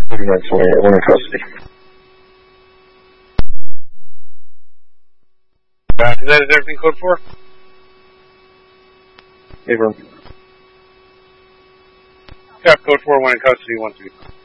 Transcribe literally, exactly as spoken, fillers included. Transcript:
thirty minutes away. We're in custody. After that, is everything code four? Abram. Got code four, one in custody, one two.